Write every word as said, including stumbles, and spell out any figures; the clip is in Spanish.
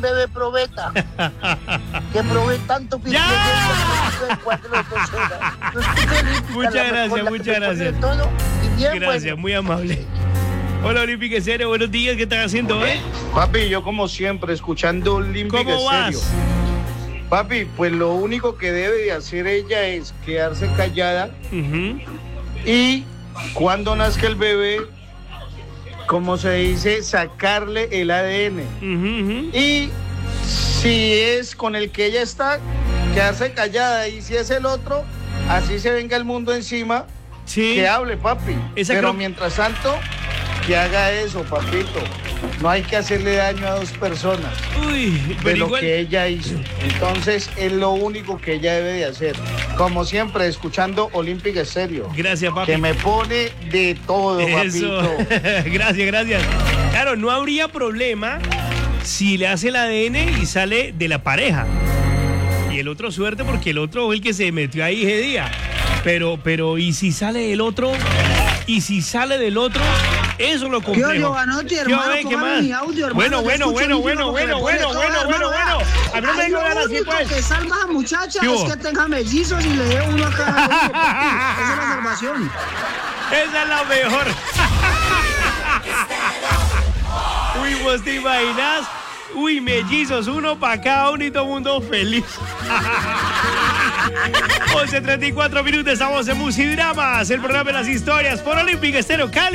bebé probeta. Que probé tanto pique. Muchas gracias, muchas gracias. Todo y bien, Gracias, bueno. muy amable. Hola, Olímpica Estéreo, buenos días, ¿qué estás haciendo, eh? Papi, yo como siempre, escuchando Olímpica ¿Cómo Estéreo. vas? Papi, pues lo único que debe de hacer ella es quedarse callada Uh-huh. y cuando nazca el bebé, como se dice, sacarle el A D N. Uh-huh. Y si es con el que ella está, quedarse callada. Y si es el otro, así se venga el mundo encima, Sí. que hable, papi. Esa Pero creo- mientras tanto, que haga eso, papito. No hay que hacerle daño a dos personas Uy, de pero lo igual. que ella hizo. Entonces, es lo único que ella debe de hacer. Como siempre, escuchando Olímpica Estéreo. Gracias, papi. Que me pone de todo, Eso. papito. Gracias, gracias. Claro, no habría problema si le hace el A D N y sale de la pareja. Y el otro suerte porque el otro fue el que se metió ahí ese día. Pero, pero, ¿y si sale del otro? ¿Y si sale del otro? Eso es lo complejo. Yo, Giovanotti, ¿Qué hermano, va, eh? ¿Qué póngame más? mi audio, hermano, Bueno, yo bueno, escucho bueno, el bueno, único que bueno, me bueno, pone bueno, todo, bueno, hermano, bueno. vea. A mí no me Ay, venga a hablar lo así, único pues. que salva a muchacha ¿Qué es hubo? que tenga mellizos y le dé uno a cada uno, papi. Esa es la salvación. Esa es la mejor. Uy, vos te imaginas. Uy, mellizos, uno para cada uno y todo el mundo feliz. once treinta y cuatro minutos, estamos en Musidramas, el programa de las historias por Olímpica Estéreo Cali.